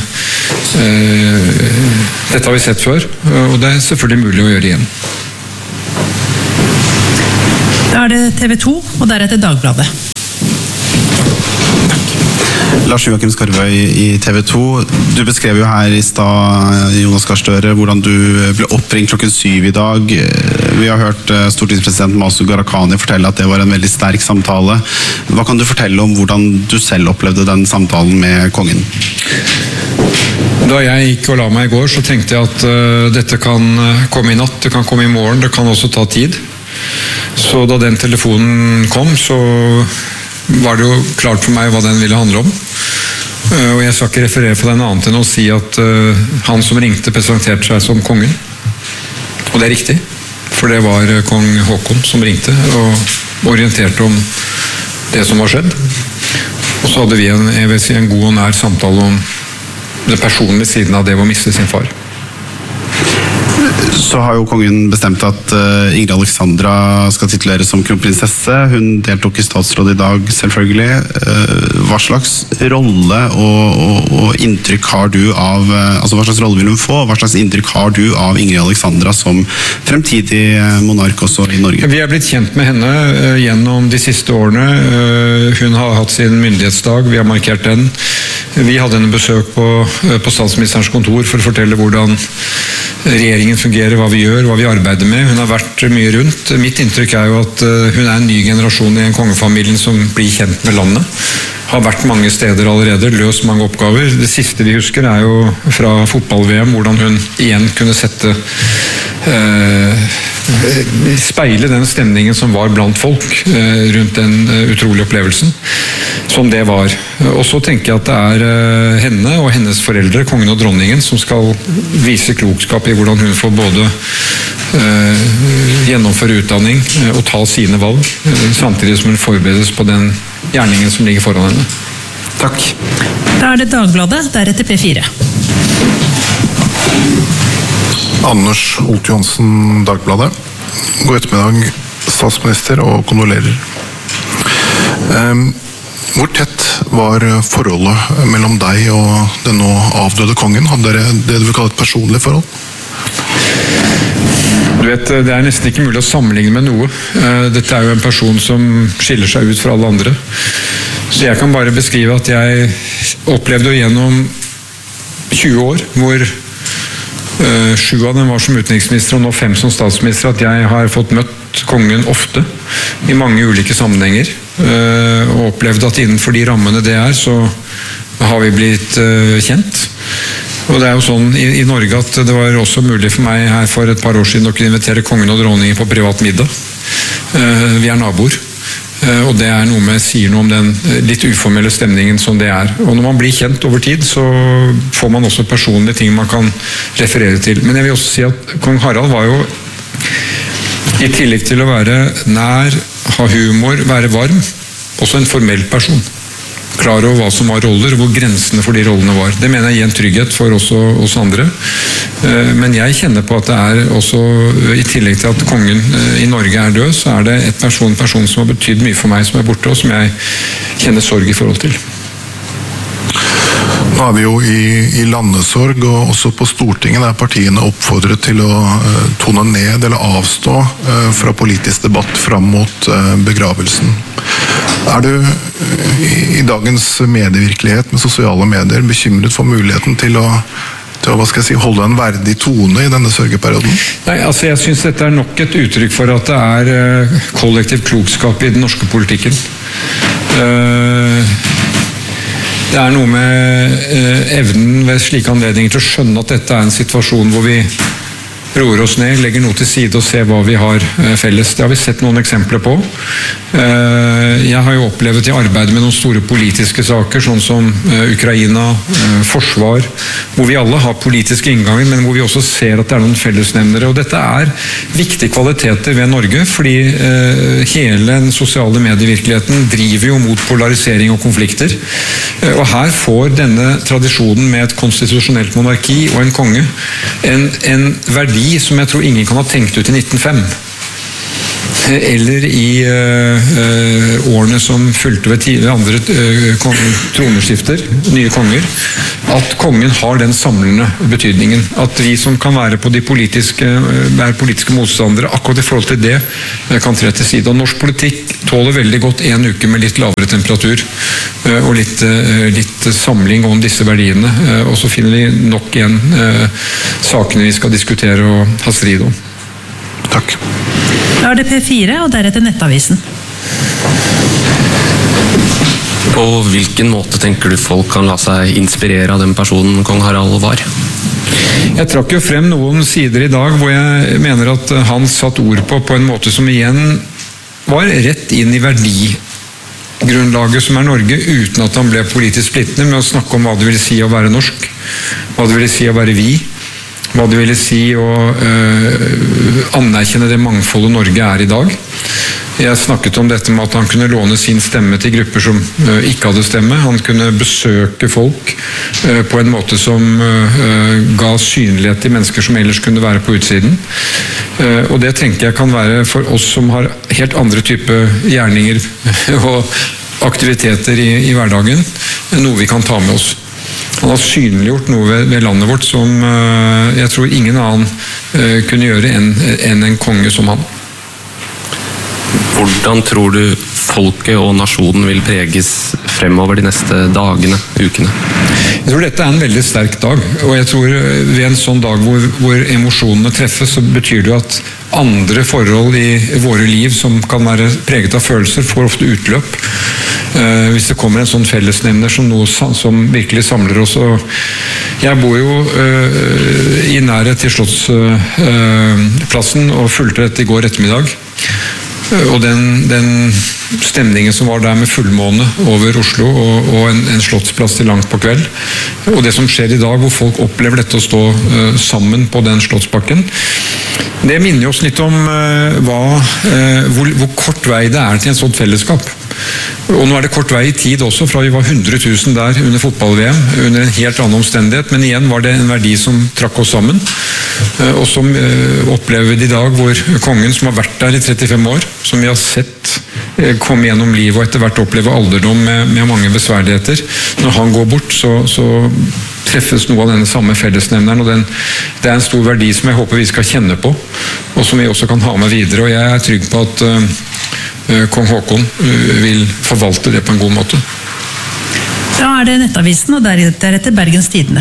dette har vi sett før, og det er selvfølgelig mulig å gjøre igjen. Da er det TV 2, og deretter Dagbladet. Lars Joakim Skarvøy i TV 2. Du beskrev jo her i stad, Jonas Gahr Støre, hvordan du ble oppringt klokken 7 i dag. Vi har hørt stortingspresident Masud Gharahkhani fortelle at det var en veldig sterk samtale. Hva kan du fortelle om hvordan du selv opplevde den samtalen med kongen? Da jeg gikk og la meg i går, så tenkte jeg at dette kan komme i natt, det kan komme i morgen, det kan også ta tid. Så da den telefonen kom, så var det jo klart for meg hva den ville handle om. Og jeg skal ikke referere for den annet enn å si at han som ringte presenterte seg som kongen. Og det er riktig, for det var kong Håkon som ringte og orienterte om det som var skjedd. Og så hadde vi en god og nær samtale om det personlige siden av det å miste sin far. Så har jo kongen bestemt at Ingrid Alexandra skal tituleres som kronprinsesse. Hun deltok i statsråd i dag, selvfølgelig. Hva slags rolle og inntrykk har du av, altså hva slags rolle vil hun få? Hva slags inntrykk har du av Ingrid Alexandra som fremtidig monark også i Norge? Vi er blitt kjent med henne gjennom de siste årene. Hun har hatt sin myndighetsdag, vi har markert den. Vi hadde henne besøk på statsministerens kontor for å fortelle hvordan regjeringen fungerer, hva vi gjør, hva vi arbeider med. Hun har vært mye rundt. Mitt inntrykk er jo at hun er en ny generasjon i en kongefamilien som blir kjent med landet. Har vært mange steder allerede, løst mange oppgaver. Det siste vi husker er jo fra fotball-VM, hvordan hun igjen kunne speile den stemningen som var blant folk rundt den utrolige opplevelsen, som det var. Og så tenker jeg at det er henne og hennes foreldre, kongen og dronningen, som skal vise klokskap i hvordan hun får både gjennomføre utdanning og ta sine valg, samtidig som hun forberedes på den gjerningen som ligger foran henne. Takk. Da er det Dagbladet, deretter P4. Anders Holt Johansen, Dagbladet. God ettermiddag, statsminister, og kondolerer. Hvor tett var forholdet mellom deg og den nå avdøde kongen? Hadde dere det du vil kalle et personlig forhold? Du vet, det er nesten ikke mulig å sammenligne med noe. Dette er jo en person som skiller seg ut fra alle andre. Så jeg kan bare beskrive at jeg opplevde jo gjennom 20 år, hvor 7 av dem var som utenriksminister og nå 5 som statsminister, at jeg har fått møtt kongen ofte i mange ulike sammenhenger og opplevd at innenfor de rammene det er, så har vi blitt kjent. Og det er jo sånn i Norge at det var også mulig for meg her for et par år siden å kunne invitere kongen og dronningen på privat middag. Vi er naboer. Og det er sier noe om den litt uformelle stemningen som det er. Og når man blir kjent over tid, så får man også personlige ting man kan referere til. Men jeg vil også si at kong Harald var jo, i tillegg til å være nær, ha humor, være varm, også en formell person. Klar over hva som var roller, og hvor grensene for de rollene var. Det mener jeg gir en trygghet for også oss andre. Men jeg kjenner på at det er også, i tillegg til at kongen i Norge er død, så er det et person som har betydd mye for meg som er borte, og som jeg kjenner sorg i forhold til. Nå er vi jo i landesorg, og også på Stortinget der partiene oppfordret til å tone ned eller avstå fra politisk debatt fram mot begravelsen. Er du i dagens medievirkelighet med sosiale medier bekymret for muligheten til å holde en verdig tone i denne sørgeperioden? Nei, altså jeg synes dette er nok et uttrykk for at det er kollektiv klokskap i den norske politikken. Det er noe med evnen ved slike anledninger til å skjønne at dette er en situasjon hvor vi roer oss ned, legger noe til side og ser hva vi har felles. Det har vi sett noen eksempler på. Jeg Jeg har jo opplevd i arbeidet med noen store politiske saker, sånn som Ukraina, forsvar, hvor vi alle har politiske innganger, men hvor vi også ser at det noen fellesnevnere. Og dette viktige kvaliteter ved Norge, fordi hele den sosiale medievirkeligheten driver jo mot polarisering og konflikter. Og her får denne tradisjonen med et konstitusjonelt monarki og en konge en verdi som jeg tror ingen kan ha tenkt ut i 1905. Eller i årene som fulgte ved andre troneskifter, nye konger, at kongen har den samlende betydningen. At vi som kan være politiske motstandere, akkurat i forhold til det, kan tre til side. Og norsk politikk tåler veldig godt en uke med litt lavere temperatur, og litt samling om disse verdiene. Og så finner vi nok igjen sakene vi skal diskutere og ha strid om. Takk. Da det P4 og deretter Nettavisen. På hvilken måte tenker du folk kan la seg inspirere av den personen kong Harald var? Jeg trakk jo frem noen sider i dag hvor jeg mener at han satt ord på en måte som igjen var rett inn i verdigrunnlaget som Norge, uten at han ble politisk splittende med å snakke om hva det vil si å være norsk, hva det vil si å være vi, hva det ville si å anerkjenne det mangfoldet Norge i dag. Jeg snakket om dette med at han kunne låne sin stemme til grupper som ikke hadde stemme. Han kunne besøke folk på en måte som ga synlighet til mennesker som ellers kunne være på utsiden. Og det tenker jeg kan være for oss som har helt andre type gjerninger og aktiviteter i hverdagen, noe vi kan ta med oss. Han har synliggjort noe ved landet vårt som jeg tror ingen annen kunne gjøre enn en konge som han. Hvordan tror du folket og nasjonen vil preges fremover de neste dagene, ukene? Jeg tror dette en veldig sterk dag, og jeg tror ved en sånn dag hvor emosjonene treffes, så betyr det at andre forhold i våre liv som kan være preget av følelser, får ofte utløp. Hvis det kommer en sånn fellesnevner som noe som virkelig samler oss. Og jeg bor jo i nærhet til Slottsplassen og fulgte dette i går ettermiddag. Og den stemningen som var der med fullmåne over Oslo og en slottsplass til langt på kveld, og det som skjer i dag hvor folk opplever dette å stå sammen på den slottsbakken, det minner oss litt om hvor kort vei det til en sånt fellesskap. Og nå det kort vei i tid også, fra vi var 100 000 der under fotball-VM, under en helt annen omstendighet, men igjen var det en verdi som trakk oss sammen, og som opplever vi i dag hvor kongen som har vært der i 35 år, som vi har sett komme gjennom livet og etter hvert oppleve alderdom med mange besværligheter, når han går bort, så treffes noe av denne samme fellesnevneren, og det en stor verdi som jeg håper vi skal kjenne på, og som vi også kan ha med videre, og jeg trygg på at kong Håkon vil forvalte det på en god måte. Da det Nettavisen, og deretter Bergens Tidende.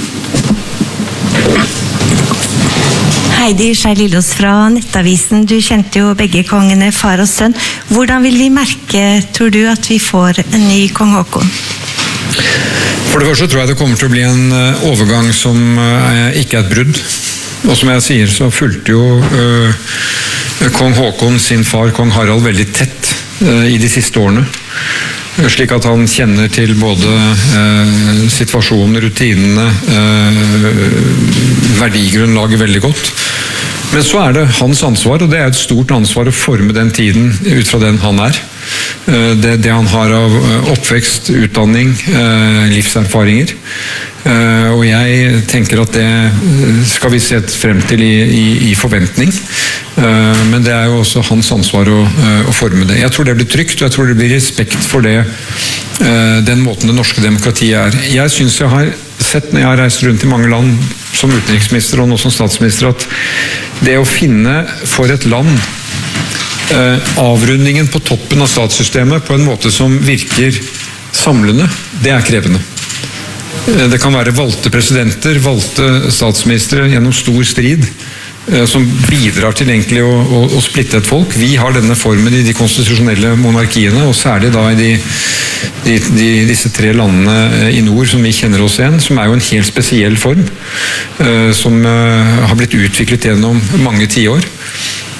Heidi Skei Lillås fra Nettavisen, du kjente jo begge kongene, far og sønn. Hvordan vil vi merke, tror du, at vi får en ny kong Håkon? For det første tror jeg det kommer til å bli en overgang som ikke et brudd. Og som jeg sier, så fulgte jo kong Håkon sin far, kong Harald, veldig tett i de siste årene. Slik at han kjenner til både situasjonen, rutinene, verdigrunnlaget veldig godt. Men så det hans ansvar, og det et stort ansvar å forme den tiden ut fra den han det han har av oppvekst, utdanning, livserfaringer. Og jeg tenker at det skal vi se frem til i forventning. Men det jo også hans ansvar å forme det. Jeg tror det blir trygt, og jeg tror det blir respekt for det, den måten det norske demokratiet Jeg synes jeg har sett når jeg har reist rundt i mange land som utenriksminister og nå som statsminister, at det å finne for et land avrundingen på toppen av statssystemet på en måte som virker samlende, det krevende. Det kan være valgte presidenter, valgte statsministre gjennom stor strid, som bidrar til egentlig å splitte et folk. Vi har denne formen i de konstitusjonelle monarkiene, og særlig da i disse 3 landene i nord som vi kjenner oss igjen, som jo en helt spesiell form, som har blitt utviklet gjennom mange tiår.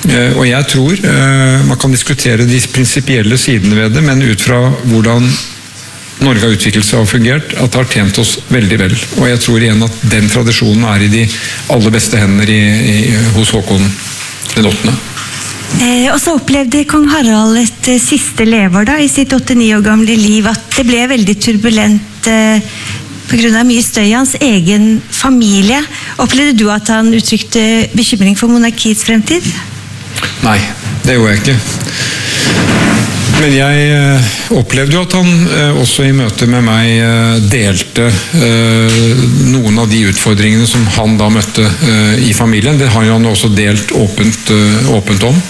Og jeg tror man kan diskutere de prinsipielle sidene ved det, men ut fra hvordan Norge har utviklet seg og fungert, at det har tjent oss veldig vel. Og jeg tror igjen at den tradisjonen i de aller beste hender hos Håkon den 8. Og så opplevde kong Harald et siste leveår da, i sitt 89 år gamle liv, at det ble veldig turbulent på grunn av mye støy i hans egen familie. Opplevde du at han uttrykte bekymring for monarkiets fremtid? Nei, det gjorde jeg ikke. Men jeg opplevde jo at han også i møte med meg delte noen av de utfordringene som han da møtte i familien. Det har han også delt åpent om.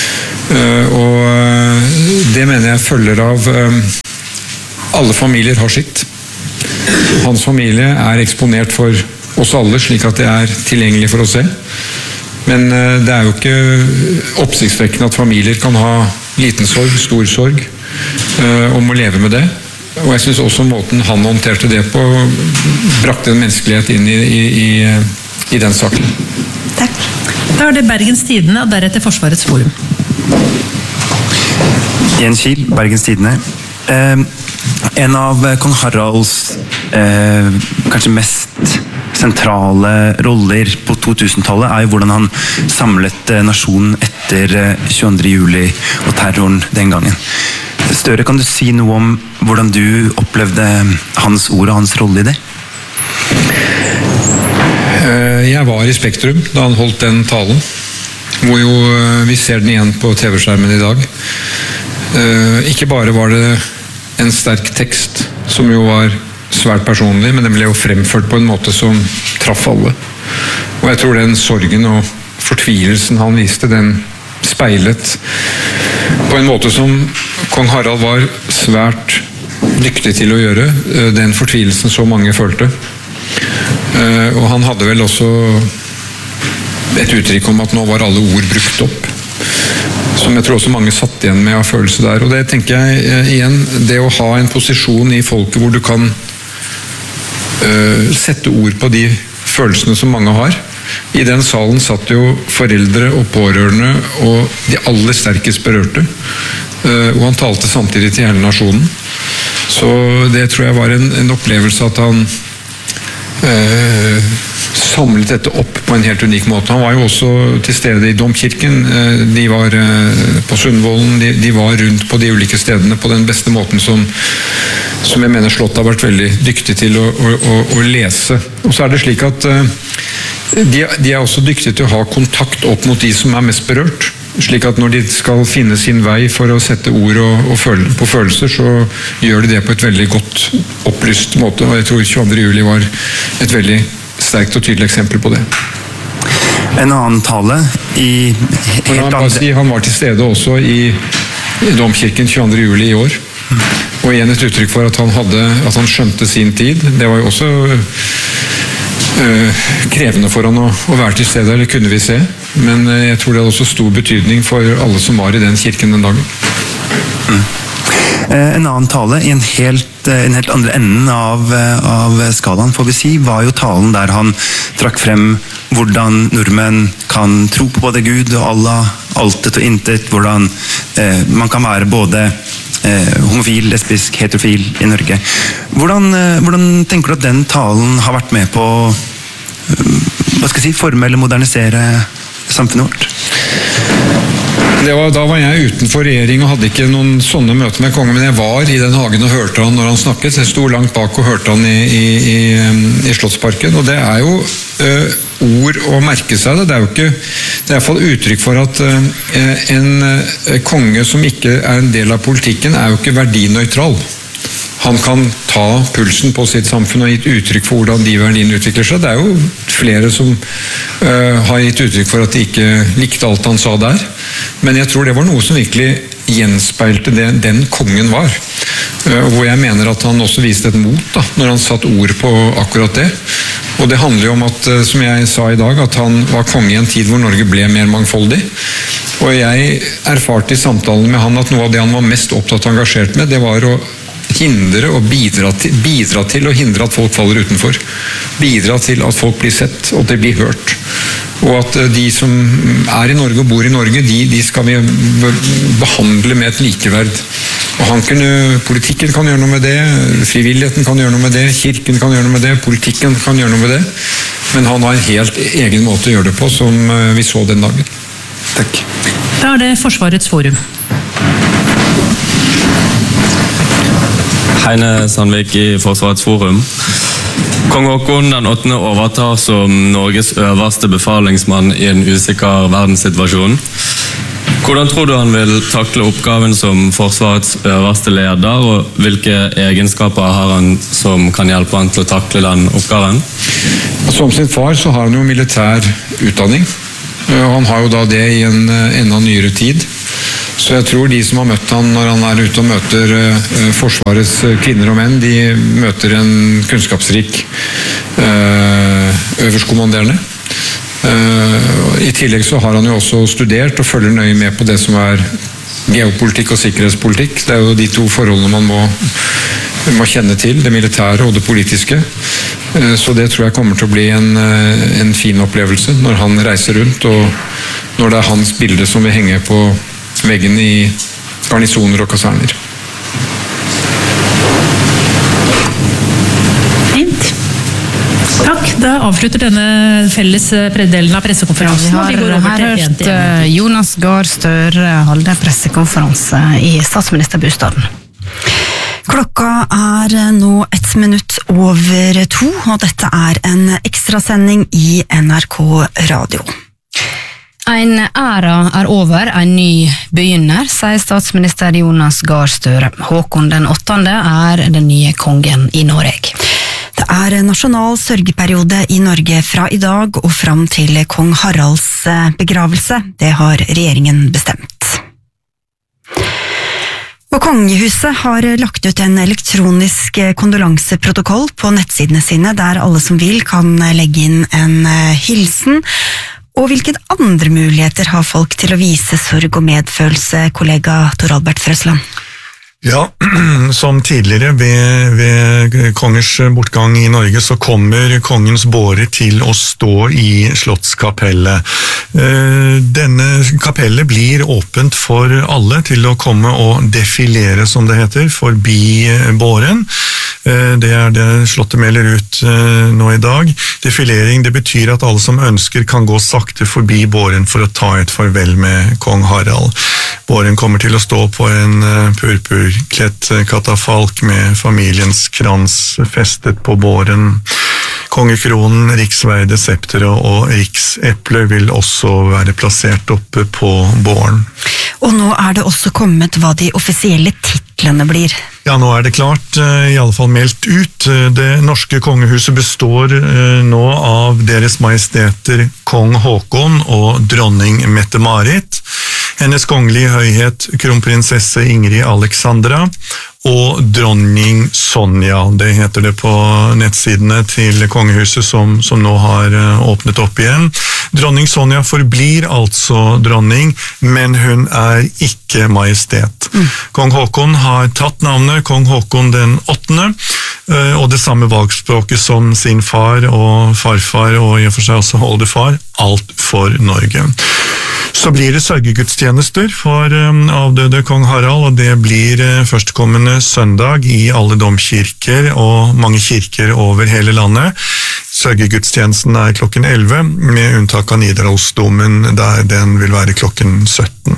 Og det mener jeg følger av alle familier har sitt. Hans familie eksponert for oss alle, slik at det tilgjengelig for å se. Men det jo ikke oppsiktsvekkende at familier kan ha liten sorg, stor sorg, og må leve med det. Og jeg synes også måten han håndterte det på, brakte en menneskelighet inn i den saken. Takk. Da det Bergens Tidende, og deretter Forsvarets Forum. Jens Kiel, Bergens Tidende. En av kong Haralds kanskje mest sentrale roller på 2000-tallet jo hvordan han samlet nasjonen etter 22. juli og terroren den gangen. Støre, kan du si noe om hvordan du opplevde hans ord og hans rolle i det? Jeg var i Spektrum da han holdt den talen, hvor jo vi ser den igjen på TV-skjermen i dag. Ikke bare var det en sterk tekst, som jo var svært personlig, men den ble jo fremført på en måte som traff alle. Og jeg tror den sorgen og fortvilelsen han viste, den speilet på en måte som kong Harald var svært dyktig til å gjøre, den fortvilelsen så mange følte. Og han hadde vel også et uttrykk om at nå var alle ord brukt opp, som jeg tror også mange satt igjen med av følelse der. Og det tenker jeg igjen, det å ha en posisjon i folket hvor du kan sette ord på de følelsene som mange har. I den salen satt jo foreldre og pårørende og de aller sterkest berørte. Og han talte samtidig til hele nasjonen. Så det tror jeg var en opplevelse at han samlet dette opp på en helt unik måte. Han var jo også til stede i Domkirken, de var på Sundvolden, de var rundt på de ulike stedene på den beste måten som jeg mener Slottet har vært veldig dyktig til å lese. Og så det slik at de også dyktige til å ha kontakt opp mot de som mest berørt, slik at når de skal finne sin vei for å sette ord på følelser, så gjør de det på et veldig godt opplyst måte, og jeg tror 22. juli var et veldig sterkt og tydelig eksempel på det. En annen tale i helt andre... Han var til stede også i Domkirken 22. juli i år, og igjen et uttrykk for at han skjønte sin tid. Det var jo også krevende for han å være til stede, eller kunne vi se, men jeg tror det hadde også stor betydning for alle som var i den kirken den dagen. En annen tale i en helt andre enden av skalaen, får vi si, var jo talen der han trakk frem hvordan nordmenn kan tro på både Gud og Allah, altet og intet, hvordan man kan være både homofil, lesbisk, heterofil i Norge. Hvordan tenker du at den talen har vært med på forme eller modernisere samfunnet vårt? Da var jeg utenfor regjering og hadde ikke noen sånne møter med kongen, men jeg var i den hagen og hørte han når han snakket. Jeg sto langt bak og hørte han i Slottsparken, og det jo ord å merke seg. Det jo ikke, det i hvert fall uttrykk for at en konge som ikke en del av politikken jo ikke verdinøytral. Han kan ta pulsen på sitt samfunn og gitt uttrykk for hvordan de verdiene utvikler seg. Det jo flere som har gitt uttrykk for at de ikke likte alt han sa der. Men jeg tror det var noe som virkelig gjenspeilte den kongen var. Hvor jeg mener at han også viste et mot når han satt ord på akkurat det. Og det handler jo om at, som jeg sa i dag, at han var konge i en tid hvor Norge ble mer mangfoldig. Og jeg erfarte i samtalen med han at noe av det han var mest opptatt og engasjert med, det var å hindre og bidra til å hindre at folk faller utenfor. Bidra til at folk blir sett og at de blir hørt. Og at de som er i Norge og bor i Norge, de skal vi behandle med et likeverd. Og politikken kan gjøre noe med det, frivilligheten kan gjøre noe med det, kirken kan gjøre noe med det, politikken kan gjøre noe med det. Men han har en helt egen måte å gjøre det på, som vi så den dagen. Takk. Da er det Forsvarets forum. Heine Sandvik i Forsvarets forum. Kong Håkon den 8. overtar som Norges øverste befalingsmann i en usikker verdenssituasjon. Hvordan tror du han vil takle oppgaven som Forsvarets øverste leder, og hvilke egenskaper har han som kan hjelpe han til å takle den oppgaven? Som sin far så har han jo militær utdanning, og han har jo da det i en enda nyere tid. Så jeg tror de som har møtt han når han er ute og møter Forsvarets kvinner og menn, de møter en kunnskapsrik øverstkommanderende. I tillegg så har han jo også studert og følger nøye med på det som er geopolitikk og sikkerhetspolitikk. Det er jo de to forholdene man må kjenne til, det militære og det politiske. Så det tror jeg kommer til å bli en fin opplevelse når han reiser rundt, og når det er hans bilde som vil henge på veggen i garnisoner og kaserner. Fint. Takk, da avslutter denne felles delen av pressekonferansen. Ja, vi går over til hørt Jonas Gahr Støre holde pressekonferanse i statsministerbostaden. Klokka er nå 1 minutt over 2, og dette er en ekstrasending i NRK Radio. En æra er over, en ny begynner, sier statsminister Jonas Gahr Støre. Håkon den 8. er den nye kongen i Norge. Det er nasjonal sørgeperiode i Norge fra i dag og fram til kong Haralds begravelse. Det har regjeringen bestemt. Og Kongehuset har lagt ut en elektronisk kondolanseprotokoll på nettsidene sine, der alle som vil kan legge inn en hilsen. Og hvilke andre muligheter har folk til å vise sorg og medfølelse, kollega Tor Albert Frøsland? Ja, som tidligere ved kongers bortgang i Norge så kommer kongens båre til å stå i Slottskapellet. Denne kapellet blir åpent for alle til å komme og defilere, som det heter, forbi båren. Det er det Slottet melder ut nå i dag. Defilering, det betyr at alle som ønsker kan gå sakte forbi båren for å ta et farvel med kong Harald. Båren kommer til å stå på en purpurkledd katafalk med familiens krans festet på båren. Kongekronen, riksverde, septeret og riksepler vil også være plassert oppe på båren. Og nå er det også kommet hva de offisielle titlene blir. Ja, nå er det klart, i alle fall meldt ut. Det norske kongehuset består nå av Deres Majesteter Kong Håkon og dronning Mette-Marit, Hennes Kongelige Høyhet Kronprinsesse Ingrid Alexandra og dronning Sonja. Det heter det på nettsidene til kongehuset som nå har åpnet opp igjen. Dronning Sonja forblir altså dronning, men hun er ikke majestet. Kong Håkon har tatt navnet Kong Håkon den 8., og det samme valgspråket som sin far og farfar, og i og for seg også oldefar, alt for Norge. Så blir det sørgegudstjenester for avdøde kong Harald, og det blir førstkommende søndag i alle domkirker og mange kirker over hele landet. Sørgegudstjenesten er klokken 11, med unntak av Nidarosdomen, der den vil være klokken 17.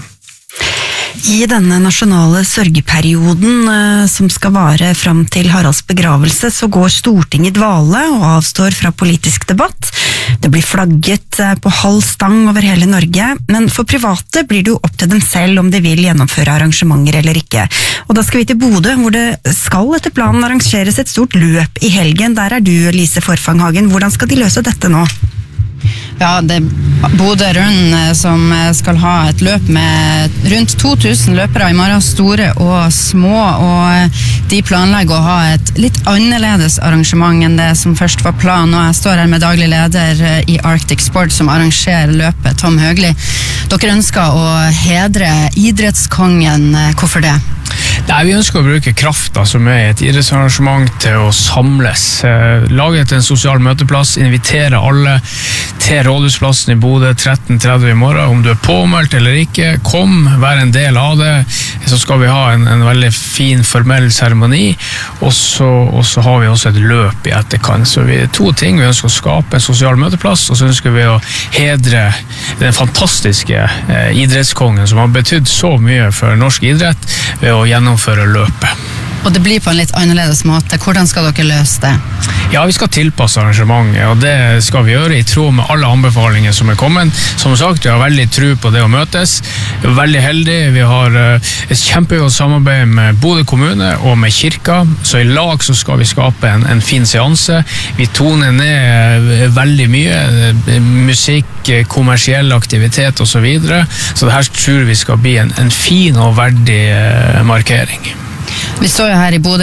I denne nasjonale sørgeperioden som skal vare fram til Haralds begravelse, så går Stortinget i dvale og avstår fra politisk debatt. Det blir flagget på halv stang over hele Norge, men for private blir det jo opp til dem selv om de vil gjennomføre arrangementer eller ikke. Og da skal vi til Bodø, hvor det skal etter planen arrangeres et stort løp i helgen. Der er du, Lise Forfanghagen. Hvordan skal de løse dette nå? Ja, det er Bodø Run som skal ha et løp med rundt 2000 løpere i morgen, store og små, og de planlegger å ha et litt annerledes arrangement enn det som først var planen, og jeg står her med daglig leder i Arctic Sport som arrangerer løpet, Tom Høgli. Dere ønsker å hedre idrettskongen, hvorfor det? Nei, vi ønsker å bruke krafta som i et idrettsarrangement til å samles. Laget en sosial møteplass, invitere alle til Rådhusplassen i Bodø 13:30 i morgen. Om du påmeldt eller ikke, kom, vær en del av det. Så skal vi ha en veldig fin formell seremoni, og så har vi også et løp i etterkant. Så vi 2 ting. Vi ønsker å skape en sosial møteplass, og så ønsker vi å hedre den fantastiske idrettskongen som har betydd så mye for norsk idrett ved å gjennomføre løpet. Og det blir på en litt annerledes måte. Hvordan skal dere løse det? Ja, vi skal tilpasse arrangementet, og det skal vi gjøre i tråd med alle anbefalinger som er kommet. Som sagt, vi har veldig tro på det å møtes. Vi er veldig heldige. Vi har et kjempegodt samarbeid med Bodø kommune og med kirka, så i lag så skal vi skape en fin seanse. Vi toner ned veldig mye, musikk, kommersiell aktivitet og så videre. Så det her tror vi skal bli en fin og verdig markering. Vi står jo her i Bodø